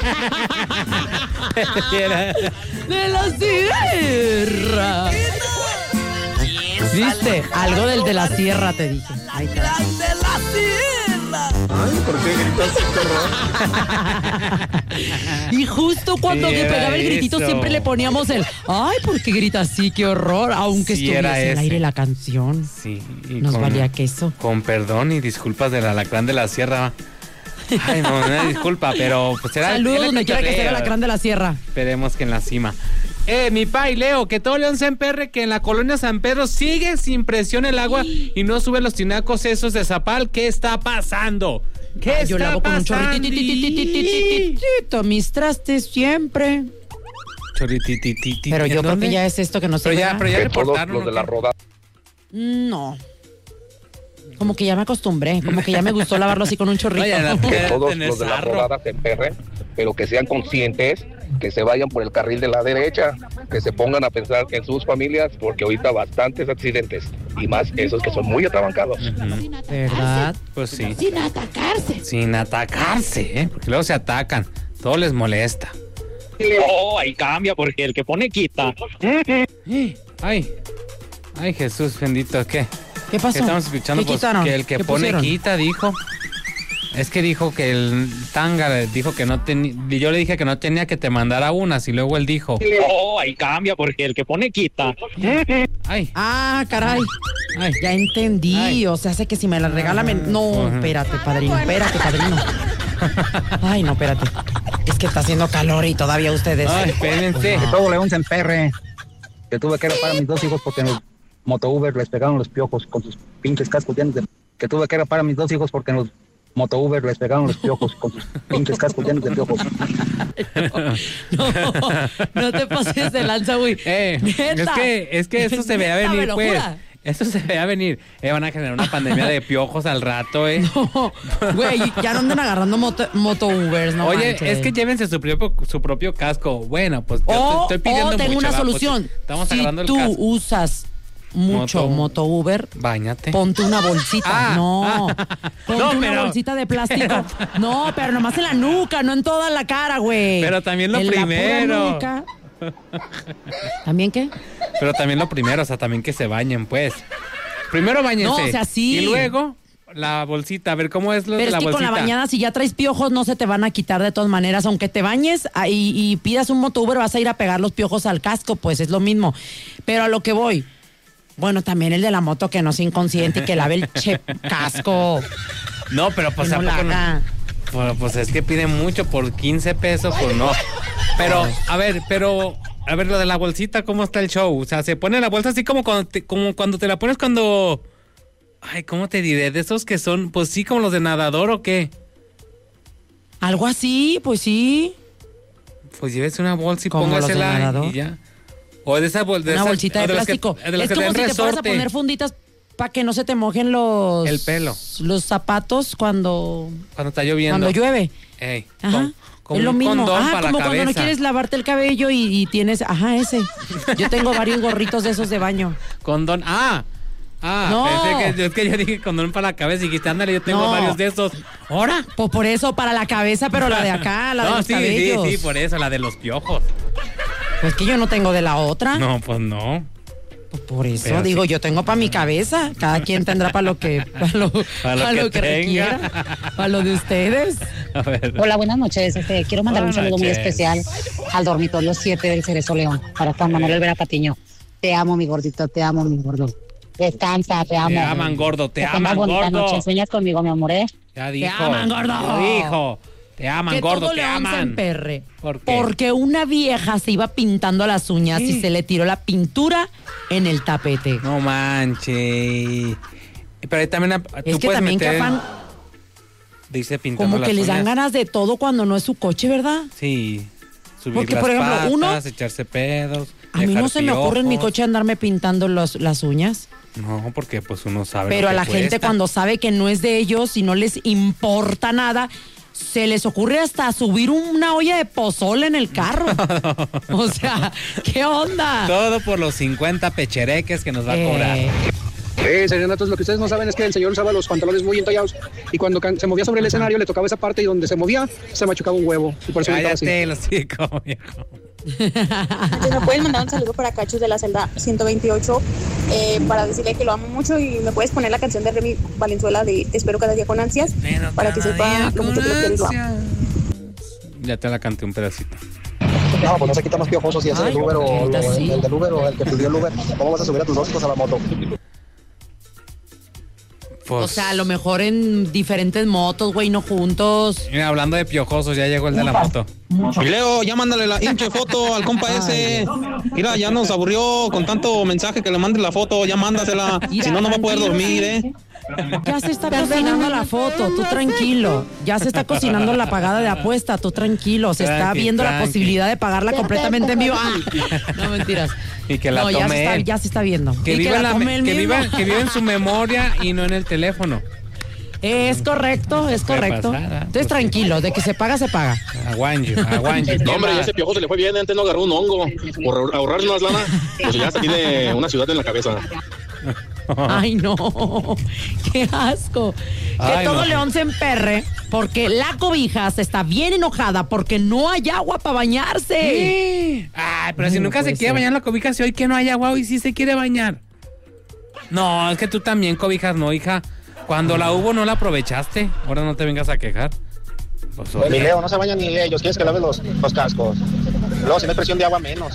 De la sierra. ¿Viste? Algo del de la sierra te dije. Ahí está. De la sierra. Ay, ¿por qué gritas, Y justo cuando Sí, que era pegaba el gritito eso. siempre le poníamos el ay, ¿por qué grita así? ¡Qué horror! Aunque Sí, era estuviese al ese. aire la canción. Sí. Y Nos valía queso. Con perdón y disculpas del alacrán de la sierra. Ay, no, una disculpa, pero pues era... Saludos era donde quiera que sea el cotorreo. alacrán de la sierra. Esperemos que en la cima. Mi pai, Leo, que todo León se emperre, que en la colonia San Pedro sigue sin presión el agua y no suben los tinacos esos de Zapal. ¿Qué está pasando? ¿Qué Yo está lavo con un pasando? chorrititititititititito mis trastes siempre. Chorititititi. Pero ¿En yo creo dónde? que ya es esto que no se Pero ya, ve. pero ya Que todos reportaron. los de ¿o la qué? roda. No. Como que ya me acostumbré, como que ya me gustó lavarlo así con un chorrito. Oye, la- Que Quédate todos en el los de la sarro. rodada se emperren, pero que sean conscientes, que se vayan por el carril de la derecha, que se pongan a pensar en sus familias, porque ahorita bastantes accidentes, y más esos que son muy atrabancados. ¿Verdad? Pues sí. Sin atacarse. Sin atacarse, ¿eh? Porque luego se atacan. Todo les molesta. Oh, ahí cambia porque el que pone quita. Ay. Ay, Jesús bendito, ¿qué? ¿Qué pasó? Estamos escuchando ¿Qué pues, quitaron? que el que ¿Qué pone pusieron? quita dijo. Es que dijo que el tanga dijo que no tenía. Yo le dije que no tenía que te mandara unas y luego él dijo. Oh, ahí cambia porque el que pone quita. Ay, Ah, caray. ay. Ya entendí. Ay. O sea, hace que si me la regala No, Ajá. espérate, padrino. Ay, no, espérate. Es que está haciendo calor y todavía ustedes. Ay, espérense. Pues no. Todo León se emperre. Que tuve que rapar a mis dos hijos porque en el moto-Uber les pegaron los piojos con sus pinches cascos llenos de... Que tuve que rapar a mis dos hijos porque en los moto-Uber les pegaron los piojos con sus pinches cascos llenos de piojos. No te pases de lanza, güey. Neta. Es que eso se veía Neta, me venir, lo pues. jura. Eso se veía venir. Van a generar una pandemia de piojos al rato, No, güey, ya no anden agarrando moto-Ubers, no Oye, manches. es que llévense su propio casco. Bueno, pues yo estoy pidiendo tengo mucho, una ¿va? Pues, solución. estamos Si agarrando el tú casco. usas mucho moto-Uber, Báñate. ponte una bolsita. Ah, no. Ponte No, una pero- bolsita de plástico. No, pero nomás en la nuca, no en toda la cara, güey. Pero también lo En la pura primero. nuca. ¿También qué? Pero también lo primero, o sea, también que se bañen, pues. Primero bañense. No, o sea, sí. Y luego la bolsita, a ver cómo es lo Pero de es la que bolsita. con la bañada, si ya traes piojos, no se te van a quitar de todas maneras. Aunque te bañes y pidas un moto-Uber, vas a ir a pegar los piojos al casco, pues es lo mismo. Pero a lo que voy, bueno, también el de la moto que no sea inconsciente y que lave el casco. No, pero pues Que no ¿a la poco no? haga. Bueno, pues es que piden mucho por 15 pesos, pues no. Pero, a ver, lo de la bolsita, ¿cómo está el show? O sea, se pone la bolsa así como cuando te la pones cuando... Ay, ¿cómo te diré? De esos que son, pues sí, como los de nadador, ¿o qué? Algo así, pues sí. Pues llévese una bolsa y Como los de póngasela nadador. y ya. O de esa bolsa. Una bolsita de plástico. De los Es que como te si dan te fueras a resorte. poner funditas para que no se te mojen los... El pelo. Los zapatos cuando Cuando está lloviendo. llueve. Ey, Ajá. como Es lo un mismo. condón para como la cuando no cabeza. quieres lavarte el cabello y tienes... Ajá, ese. Yo tengo varios gorritos de esos de baño. Condón. No. Pensé que yo dije condón para la cabeza y dijiste, ándale, yo tengo No. varios de esos. ¿Ahora? Pues por eso, para la cabeza, pero la de acá, la de los sí, cabellos. sí, por eso, la de los piojos. Pues que yo no tengo de la otra. No, pues no. Pues por eso Pero digo, sí. yo tengo para mi cabeza. Cada quien tendrá para lo que, para lo que tenga. requiera. Para lo de ustedes. A ver. Hola, buenas noches. Quiero mandar un Buenas saludo muy noches. especial al dormitorio 7 del Cerezo León, para Juan Manuel Olvera Patiño. Te amo, mi gordito, te amo, mi gordo. Descansa, te amo. Te aman, gordo, te Que tengas aman, bonita gordo. noche. Sueñas conmigo, mi amor, ¿eh? Ya dijo. aman, gordo. Ya dijo. Te aman, Que gordo, todo te León se aman. emperre. ¿Por qué? Porque una vieja se iba pintando las uñas y se le tiró la pintura en el tapete. No manches. Pero ahí también Es que también que afán, dice pintando como las que les dan uñas. ganas de todo cuando no es su coche, ¿verdad? Sí. Subir Porque, las por ejemplo, patas, uno- echarse pedos. A mí no dejar se me ocurre en mi piojos. coche andarme pintando las uñas. No, porque pues uno sabe Pero lo a que la gente cuesta. cuando sabe que no es de ellos y no les importa nada, se les ocurre hasta subir una olla de pozole en el carro. O sea, ¿qué onda? Todo por los 50 pechereques que nos va a cobrar. Serenatos, lo que ustedes no saben es que el señor usaba los pantalones muy entallados y cuando se movía sobre el escenario le tocaba esa parte y donde se movía se machucaba un huevo. Y por eso cállate, lo sigo, viejo. Me puedes mandar un saludo para Cachos de la celda 128 para decirle que lo amo mucho y me puedes poner la canción de Remy Valenzuela de Te espero cada día con ansias para que sepa lo mucho que lo quiero y lo amo. Ya te la canté un pedacito. No, pues no se quitan los piojosos si es el Uber o el del Uber o el que pidió el Uber. ¿Cómo vas a subir a tus 2 hijos a la moto? Pues, o sea, a lo mejor en diferentes motos, güey, no juntos. Mira, hablando de piojosos, ya llegó el de la moto. Leo, ya mándale la hinche foto al compa ese. Mira, ya nos aburrió con tanto mensaje que le mandes la foto, ya mándasela. Si no, no va a poder dormir, Ya se está cocinando la foto, tú tranquilo. Ya se está cocinando la pagada de apuesta, tú tranquilo. Se está viendo la posibilidad de pagarla completamente en vivo. No, mentiras. Y que la no, tome ya se está viendo. Que viva en su memoria y no en el teléfono. Es correcto, es correcto. Entonces tranquilo, de que se paga, se paga. Aguanyo. No, hombre, ya ese piojo se le fue bien, antes no agarró un hongo. Por ahorrarle más lana, pues ya hasta tiene una ciudad en la cabeza. Ay, no, qué asco. Que todo León se emperre porque la cobija se está bien enojada porque no hay agua para bañarse. Ay, pero si nunca se quiere bañar la cobija, si hoy que no hay agua, hoy sí se quiere bañar. No, es que tú también cobijas, no, hija. Cuando la hubo no la aprovechaste, ahora no te vengas a quejar. Pues, ni Leo, no se bañan ni ellos, quieres que laves los cascos. Luego si no hay presión de agua menos.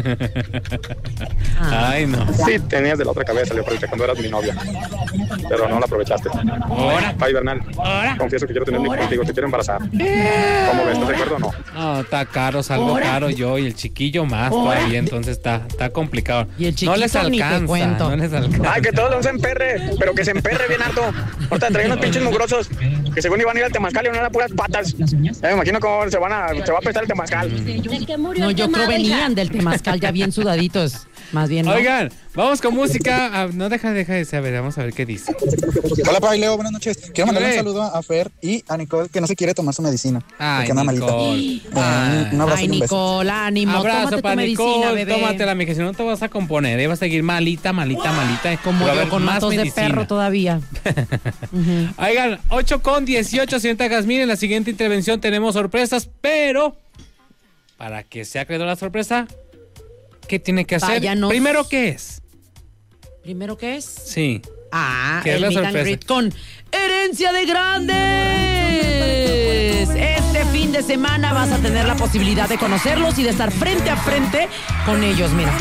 Ay, no. Sí, tenías de la otra cabeza, Leo, cuando eras mi novia. Pero no la aprovechaste. Ahora. Ay, Bernal, confieso que quiero tener un hijo contigo, te quiero embarazar. ¿Cómo ves? ¿Estás de acuerdo o no? No, está caro, salgo caro yo y el chiquillo más todavía, entonces está complicado. Y el chiquito no les alcanza. Ay, que todos se emperre, pero que se emperre bien harto. Ahorita traen unos pinches mugrosos que según iban a ir al temazcal y van a dar puras patas. Me imagino cómo se va a prestar el temazcal. No, yo creo venían del temazcal ya bien sudaditos. Más bien, ¿no? Oigan, vamos con música. No, deja de saber, vamos a ver qué dice. Hola, Pai Leo, buenas noches. Quiero mandarle un saludo a Fer y a Nicole, que no se quiere tomar su medicina. Ay, que anda malita. Un abrazo y un beso. Nicole, ánimo. Abrazo tómate para tu medicina, Nicole, bebé. tómatela, mi que si no te vas a componer, vas a seguir malita. Como yo con más matos de medicina. perro todavía. Oigan, 8:18, señorita Jazmín, en la siguiente intervención tenemos sorpresas, pero para que sea acreedor la sorpresa, ¿qué tiene que hacer? Váyanos. Primero, ¿qué es? ¿Primero qué es? Sí. ¿Qué es la sorpresa? Con Herencia de Grandes. Este fin de semana vas a tener la posibilidad de conocerlos y de estar frente a frente con ellos, mira.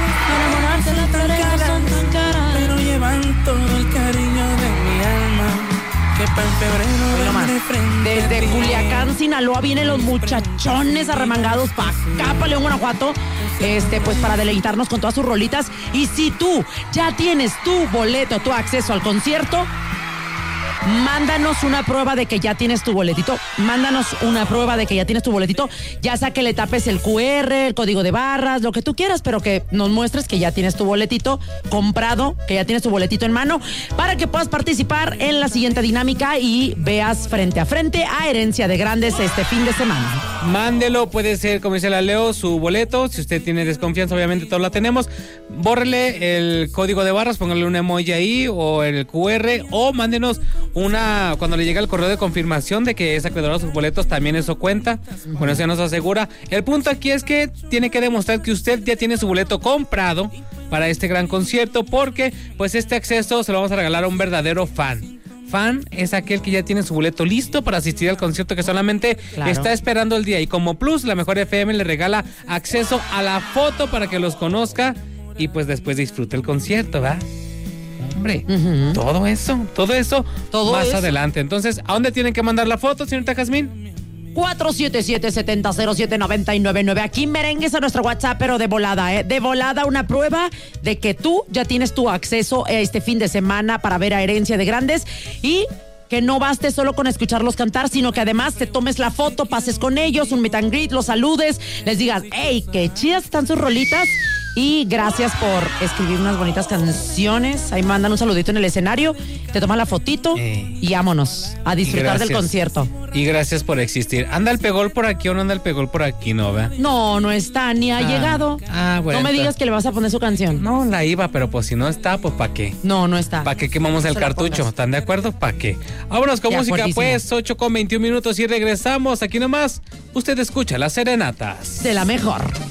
Pero llevan todo el cariño de mi alma. Que para en febrero desde Culiacán, Sinaloa, vienen los muchachones arremangados para acá, para León, Guanajuato, pues para deleitarnos con todas sus rolitas. Y si tú ya tienes tu boleto, tu acceso al concierto, mándanos una prueba de que ya tienes tu boletito. Ya sea que le tapes el QR, el código de barras, lo que tú quieras, pero que nos muestres que ya tienes tu boletito comprado, que ya tienes tu boletito en mano, para que puedas participar en la siguiente dinámica y veas frente a frente a Herencia de Grandes este fin de semana. Mándelo, puede ser, como dice la Leo, su boleto. Si usted tiene desconfianza, obviamente todos la tenemos. Bórrele el código de barras, póngale un emoji ahí o el QR, o mándenos cuando le llega el correo de confirmación de que es acreedor a sus boletos, también eso cuenta. Con eso nos asegura. El punto aquí es que tiene que demostrar que usted ya tiene su boleto comprado para este gran concierto, porque pues este acceso se lo vamos a regalar a un verdadero fan. Fan es aquel que ya tiene su boleto listo para asistir al concierto, que solamente está esperando el día. Y como plus, la Mejor FM le regala acceso a la foto para que los conozca y pues después disfrute el concierto, ¿va? Hombre, todo eso más adelante. Entonces, ¿a dónde tienen que mandar la foto, señorita Jazmín? 477-700-799. Aquí merengues a nuestro WhatsApp, pero de volada, de volada, una prueba de que tú ya tienes tu acceso este fin de semana para ver a Herencia de Grandes, y que no baste solo con escucharlos cantar, sino que además te tomes la foto, pases con ellos, un meet and greet, los saludes, les digas, hey, qué chidas están sus rolitas, Y gracias por escribir unas bonitas canciones. Ahí mandan un saludito en el escenario, te toman la fotito y vámonos a disfrutar del concierto. Y gracias por existir. ¿Anda el pegol por aquí o no anda el pegol por aquí, no, vea? No está, ni ha llegado. Bueno. No me digas que le vas a poner su canción. No, la iba, pero pues si no está, pues ¿para qué? No está. ¿Para qué quemamos el cartucho? ¿Están de acuerdo? ¿Para qué? Vámonos con música, pues, 8:21 y regresamos. Aquí nomás, usted escucha las serenatas. De la mejor.